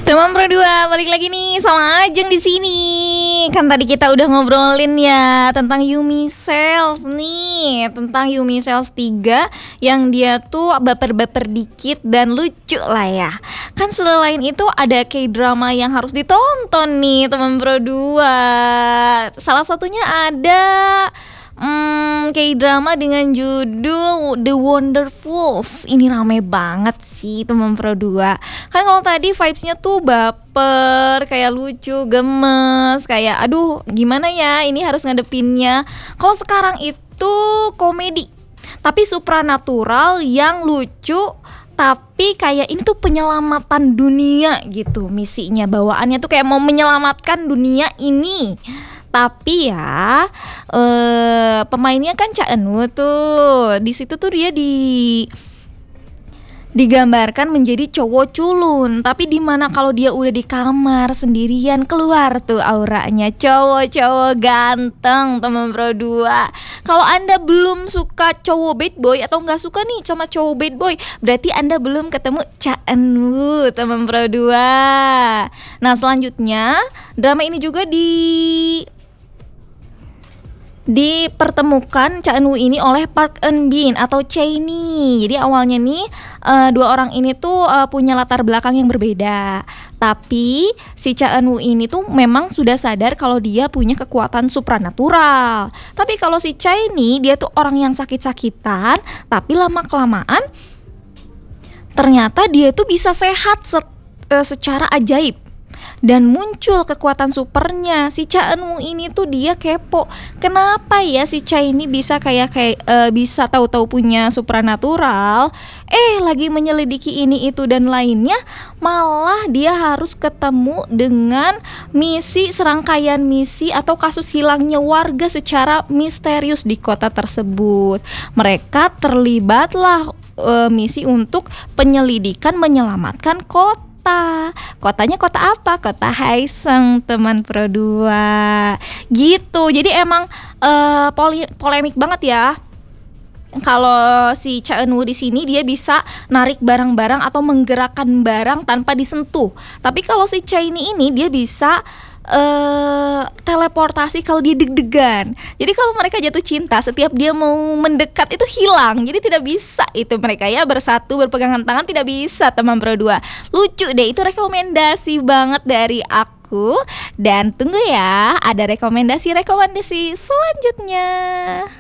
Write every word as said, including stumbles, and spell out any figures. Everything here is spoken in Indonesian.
Teman Pro dua, balik lagi nih sama Ajeng di sini. Kan tadi kita udah ngobrolin ya tentang Yumi Cells nih, tentang Yumi Cells tiga yang dia tuh baper-baper dikit dan lucu lah ya. Kan selain itu ada K-drama yang harus ditonton nih teman Pro dua. Salah satunya ada Hmm, K-drama dengan judul The Wonderfuls. Ini rame banget sih teman Pro dua. Kan kalau tadi vibes-nya tuh baper, kayak lucu, gemes, kayak aduh gimana ya ini harus ngadepinnya. Kalau sekarang itu komedi, tapi supranatural yang lucu, tapi kayak ini tuh penyelamatan dunia gitu misinya. Bawaannya tuh kayak mau menyelamatkan dunia ini. Tapi ya eh, pemainnya kan Cha Eun-woo tuh. Di situ tuh dia di digambarkan menjadi cowok culun, tapi di mana kalau dia udah di kamar sendirian keluar tuh auranya cowok-cowok ganteng teman Pro dua. Kalau Anda belum suka cowok bad boy atau nggak suka nih sama cowok bad boy, berarti Anda belum ketemu Cha Eun-woo teman Pro dua. Nah selanjutnya drama ini juga di dipertemukan Cha Eun-woo ini oleh Park Eun Bin atau Chae-ni. Jadi awalnya nih uh, dua orang ini tuh uh, punya latar belakang yang berbeda. Tapi si Cha Eun-woo ini tuh memang sudah sadar kalau dia punya kekuatan supranatural. Tapi kalau si Chae-ni dia tuh orang yang sakit-sakitan, tapi lama-kelamaan ternyata dia tuh bisa sehat se- uh, secara ajaib. Dan muncul kekuatan supernya. Si Cha Eun-woo ini tuh dia kepo. Kenapa ya si Cha ini bisa kayak kayak uh, bisa tahu-tahu punya supranatural? Eh lagi menyelidiki ini itu dan lainnya, malah dia harus ketemu dengan misi serangkaian misi atau kasus hilangnya warga secara misterius di kota tersebut. Mereka terlibatlah uh, misi untuk penyelidikan menyelamatkan kota. Kotanya kota apa? Kota Haeseng teman Pro dua. Gitu. Jadi emang uh, poli- polemik banget ya. Kalau si Cha Eun-woo di sini dia bisa narik barang-barang atau menggerakkan barang tanpa disentuh. Tapi kalau si Chae-ni ini dia bisa Uh, teleportasi kalau dia deg-degan. Jadi kalau mereka jatuh cinta, setiap dia mau mendekat itu hilang. Jadi tidak bisa itu mereka ya bersatu berpegangan tangan, tidak bisa teman Pro dua. Lucu deh, itu rekomendasi banget dari aku. Dan tunggu ya, ada rekomendasi-rekomendasi selanjutnya.